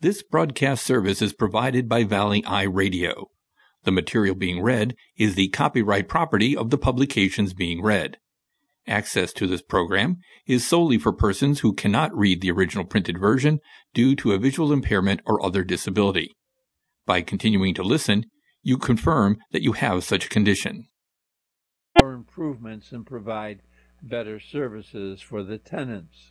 This broadcast service is provided by Valley Eye Radio. The material being read is the copyright property of the publications being read. Access to this program is solely for persons who cannot read the original printed version due to a visual impairment or other disability. By continuing to listen, you confirm that you have such a condition. More improvements and provide better services for the tenants.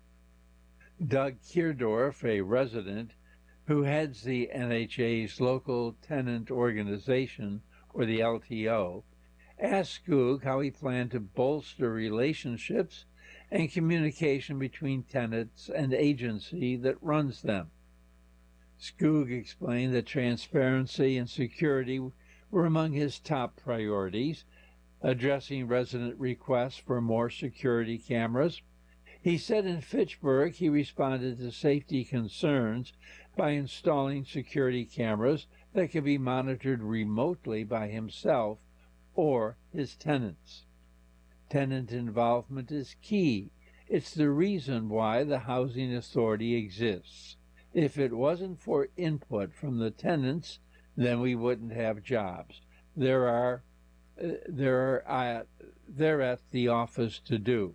Doug Kierdorf, a resident who heads the NHA's local tenant organization, or the LTO, asked Skoog how he planned to bolster relationships and communication between tenants and agency that runs them. Skoog explained that transparency and security were among his top priorities, addressing resident requests for more security cameras. He said in Fitchburg he responded to safety concerns by installing security cameras that could be monitored remotely by himself or his tenants. Tenant involvement is key. It's the reason why the Housing Authority exists. If it wasn't for input from the tenants, then we wouldn't have jobs. They're at the office to do.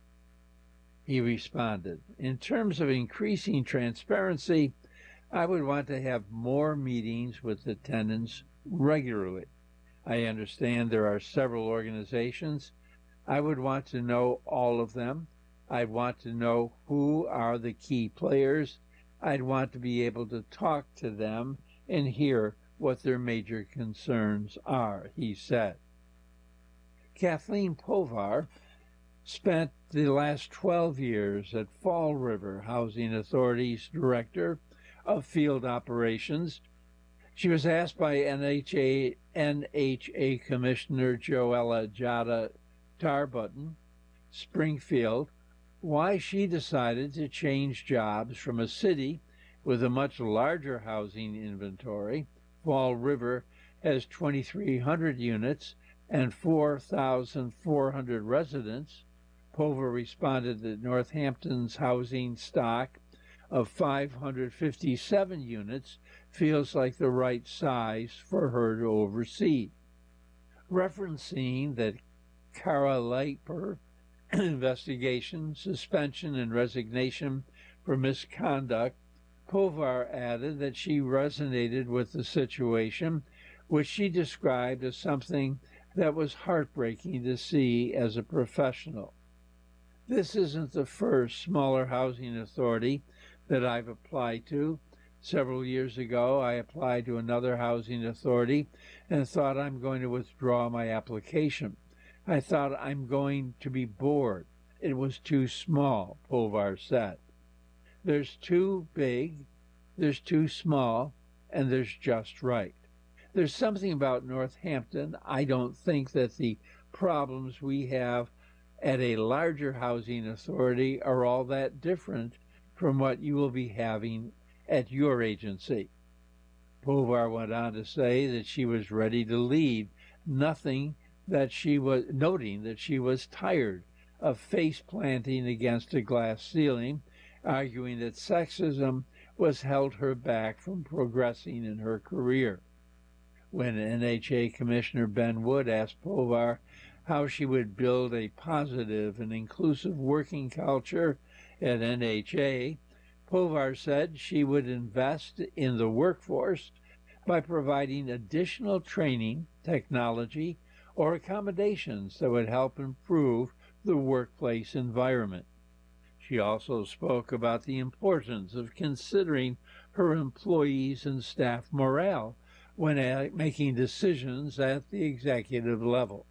He responded, in terms of increasing transparency, I would want to have more meetings with the tenants regularly. I understand there are several organizations. I would want to know all of them. I'd want to know who are the key players. I'd want to be able to talk to them and hear what their major concerns are, he said. Kathleen Povar spent the last 12 years at Fall River Housing Authority's Director of Field Operations. She was asked by NHA Commissioner Joella Jada Tarbutton, Springfield, why she decided to change jobs from a city with a much larger housing inventory. Fall River has 2,300 units and 4,400 residents. Povar responded that Northampton's housing stock of 557 units feels like the right size for her to oversee. Referencing that Kara Leiper investigation, suspension, and resignation for misconduct, Povar added that she resonated with the situation, which she described as something that was heartbreaking to see as a professional. This isn't the first smaller housing authority that I've applied to. Several years ago, I applied to another housing authority and thought I'm going to withdraw my application. I thought I'm going to be bored. It was too small, Povar said. There's too big, there's too small, and there's just right. There's something about Northampton. I don't think that the problems we have at a larger housing authority are all that different from what you will be having at your agency. Povar went on to say that she was ready to lead, noting that she was tired of face planting against a glass ceiling, arguing that sexism was held her back from progressing in her career. When NHA Commissioner Ben Wood asked Povar how she would build a positive and inclusive working culture at NHA, Povar said she would invest in the workforce by providing additional training, technology, or accommodations that would help improve the workplace environment. She also spoke about the importance of considering her employees and staff morale when making decisions at the executive level.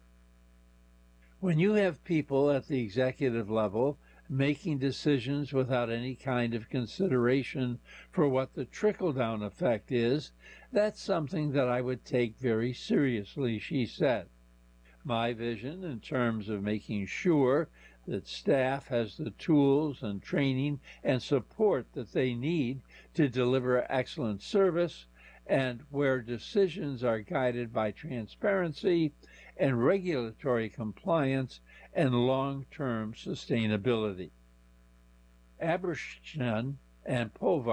When you have people at the executive level making decisions without any kind of consideration for what the trickle-down effect is, that's something that I would take very seriously, she said. My vision in terms of making sure that staff has the tools and training and support that they need to deliver excellent service, and where decisions are guided by transparency and regulatory compliance and long-term sustainability. Abershon and Povar